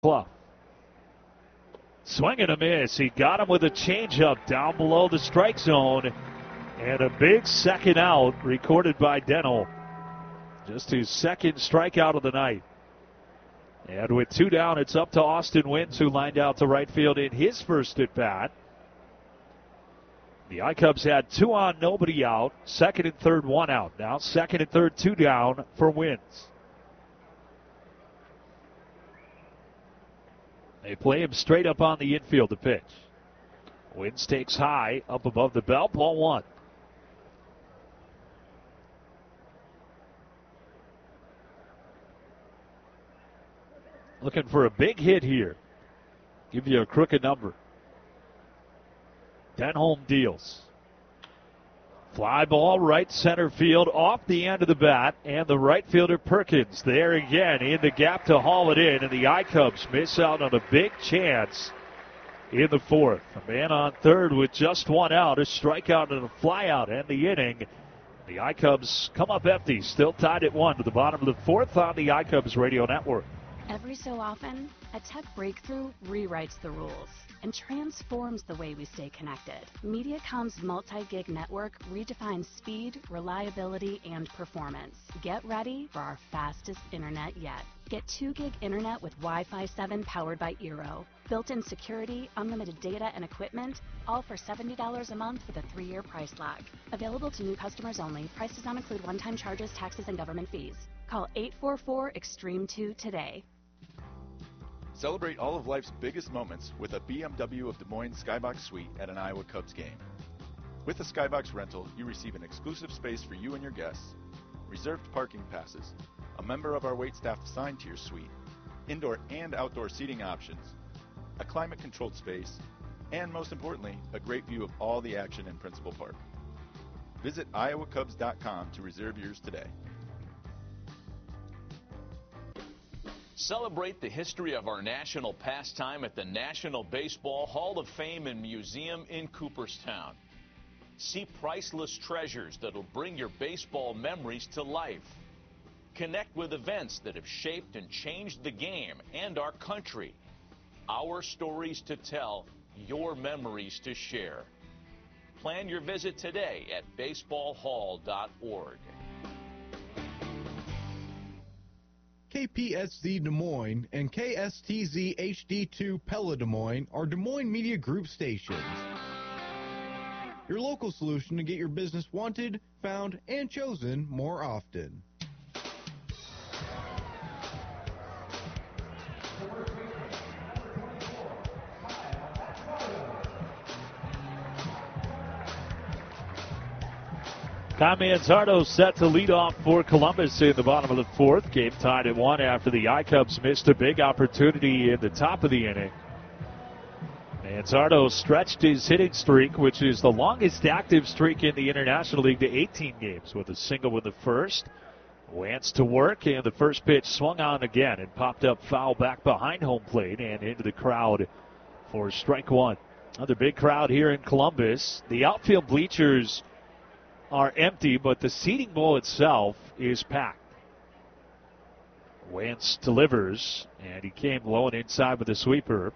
Clough. Swing and a miss. He got him with a changeup down below the strike zone. And a big second out recorded by Dennell. Just his second strikeout of the night. And with 2 down, it's up to Austin Wynns, who lined out to right field in his first at bat. The I-Cubs had 2 on, nobody out. Second and third, 1 out. Now second and third, 2 down for Wynns. They play him straight up on the infield to pitch. Wynns takes high up above the belt, ball 1. Looking for a big hit here. Give you a crooked number. Denholm deals. Fly ball right center field off the end of the bat, and the right fielder Perkins there again in the gap to haul it in, and the I-Cubs miss out on a big chance in the fourth. A man on third with just 1 out, a strikeout and a flyout end the inning. The I-Cubs come up empty, still tied at 1 to the bottom of the fourth on the I-Cubs radio network. Every so often, a tech breakthrough rewrites the rules and transforms the way we stay connected. Mediacom's multi-gig network redefines speed, reliability, and performance. Get ready for our fastest internet yet. Get 2 gig internet with Wi-Fi 7 powered by Eero. Built-in security, unlimited data, and equipment, all for $70 a month with a 3-year price lock. Available to new customers only. Price does not include one-time charges, taxes, and government fees. Call 844-EXTREME2 today. Celebrate all of life's biggest moments with a BMW of Des Moines Skybox Suite at an Iowa Cubs game. With a Skybox rental, you receive an exclusive space for you and your guests, reserved parking passes, a member of our waitstaff assigned to your suite, indoor and outdoor seating options, a climate-controlled space, and most importantly, a great view of all the action in Principal Park. Visit iowacubs.com to reserve yours today. Celebrate the history of our national pastime at the National Baseball Hall of Fame and Museum in Cooperstown. See priceless treasures that'll bring your baseball memories to life. Connect with events that have shaped and changed the game and our country. Our stories to tell, your memories to share. Plan your visit today at baseballhall.org. KPSZ Des Moines and KSTZ HD2 Pella Des Moines are Des Moines Media Group stations. Your local solution to get your business wanted, found, and chosen more often. Kyle Manzardo set to lead off for Columbus in the bottom of the fourth. Game tied at 1 after the I-Cubs missed a big opportunity in the top of the inning. Manzardo stretched his hitting streak, which is the longest active streak in the International League, to 18 games with a single in the first. Wentz to work, and the first pitch swung on again and popped up foul back behind home plate and into the crowd for strike 1. Another big crowd here in Columbus. The outfield bleachers are empty, but the seating bowl itself is packed. Wentz delivers, and he came low and inside with a sweeper.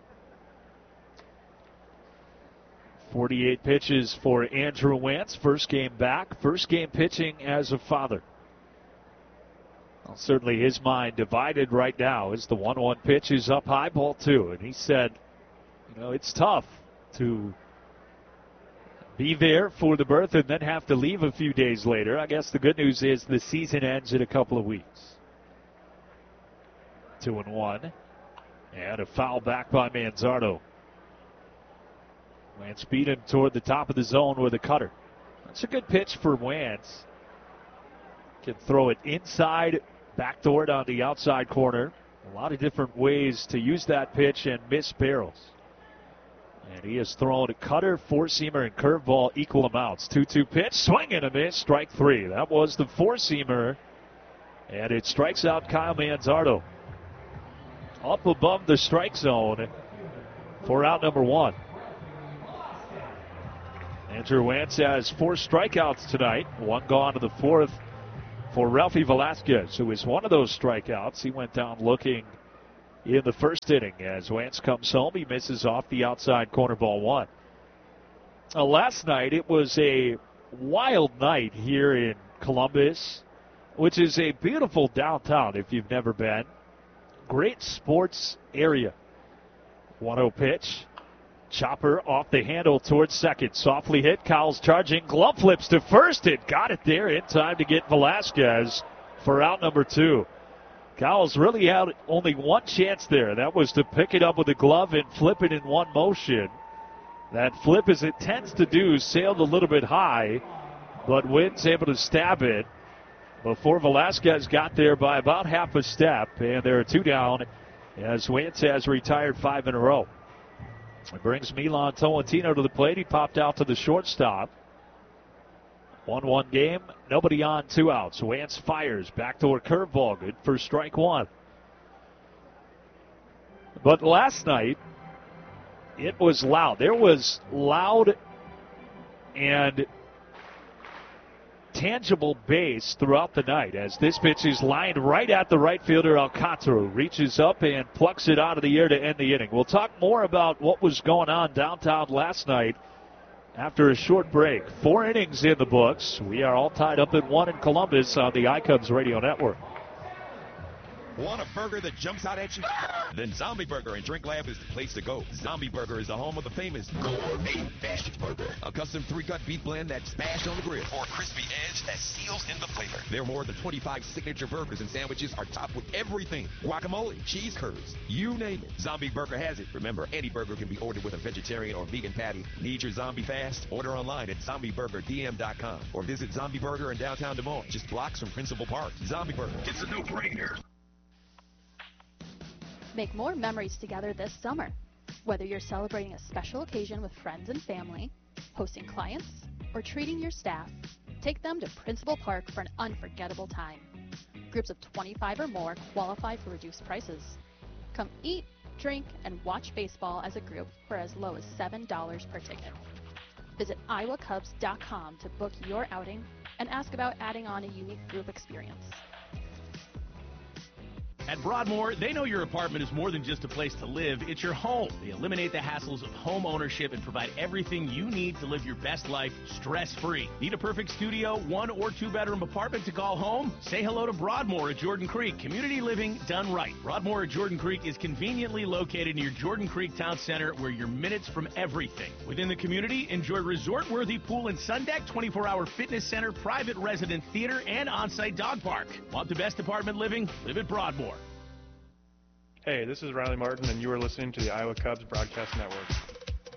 48 pitches for Andrew Wentz. First game back, first game pitching as a father. Well, certainly his mind divided right now as the 1-1 pitch is up high, ball 2. And he said, it's tough to be there for the birth and then have to leave a few days later. I guess the good news is the season ends in a couple of weeks. 2-1. And a foul back by Manzardo. Wentz beat him toward the top of the zone with a cutter. That's a good pitch for Wentz. Can throw it inside, backdoor down the outside corner. A lot of different ways to use that pitch and miss barrels. And he has thrown a cutter, four-seamer, and curveball equal amounts. 2-2 pitch, swing and a miss, strike 3. That was the four-seamer, and it strikes out Kyle Manzardo. Up above the strike zone for out number 1. Andrew Wentz has 4 strikeouts tonight. 1 gone to the 4th for Ralphie Velasquez, who is one of those strikeouts. He went down looking, in the first inning as Wance comes home. He misses off the outside corner, ball one. Last night, it was a wild night here in Columbus, which is a beautiful downtown if you've never been. Great sports area. 1-0 pitch. Chopper off the handle towards second. Softly hit. Cowles charging. Glove flips to first. It got it there in time to get Velasquez for out number 2. Cowles really had only one chance there. That was to pick it up with a glove and flip it in one motion. That flip, as it tends to do, sailed a little bit high, but Wynn's able to stab it before Velasquez got there by about half a step, and there are 2 down as Wance has retired 5 in a row. It brings Milan Tolentino to the plate. He popped out to the shortstop. 1-1 game, nobody on, 2 outs. Wance fires, backdoor curveball, good for strike 1. But last night, it was loud. There was loud and tangible bass throughout the night as this pitch is lined right at the right fielder Alcantara, reaches up and plucks it out of the air to end the inning. We'll talk more about what was going on downtown last night after a short break. 4 innings in the books. We are all tied up at 1 in Columbus on the iCubs Radio Network. Want a burger that jumps out at you? Then Zombie Burger and Drink Lab is the place to go. Zombie Burger is the home of the famous gourmet bashed burger. A custom 3-cut beef blend that's smashed on the grill. Or a crispy edge that seals in the flavor. There are more than 25 signature burgers and sandwiches are topped with everything. Guacamole, cheese curds, you name it. Zombie Burger has it. Remember, any burger can be ordered with a vegetarian or vegan patty. Need your zombie fast? Order online at zombieburgerdm.com or visit Zombie Burger in downtown Des Moines, just blocks from Principal Park. Zombie Burger, it's a no-brainer. Make more memories together this summer. Whether you're celebrating a special occasion with friends and family, hosting clients, or treating your staff, take them to Principal Park for an unforgettable time. Groups of 25 or more qualify for reduced prices. Come eat, drink, and watch baseball as a group for as low as $7 per ticket. Visit iowacubs.com to book your outing and ask about adding on a unique group experience. At Broadmoor, they know your apartment is more than just a place to live, it's your home. They eliminate the hassles of home ownership and provide everything you need to live your best life stress-free. Need a perfect studio, 1 or 2 bedroom apartment to call home? Say hello to Broadmoor at Jordan Creek. Community living done right. Broadmoor at Jordan Creek is conveniently located near Jordan Creek Town Center, where you're minutes from everything. Within the community, enjoy resort-worthy pool and sun deck, 24-hour fitness center, private resident theater, and on-site dog park. Want the best apartment living? Live at Broadmoor. Hey, this is Riley Martin, and you are listening to the Iowa Cubs Broadcast Network.